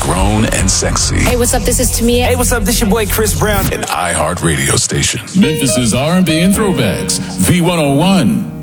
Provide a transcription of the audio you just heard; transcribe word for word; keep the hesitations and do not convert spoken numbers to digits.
grown and sexy. Hey, what's up? This is Tamia. Hey, what's up? This your boy Chris Brown. An iHeart radio station. Memphis's R and B and throwbacks. V one oh one.